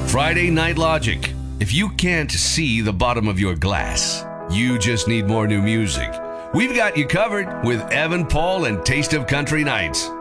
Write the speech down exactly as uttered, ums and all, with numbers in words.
Friday Night Logic. If you can't see the bottom of your glass, you just need more new music. We've got you covered with Evan Paul and Taste of Country Nights.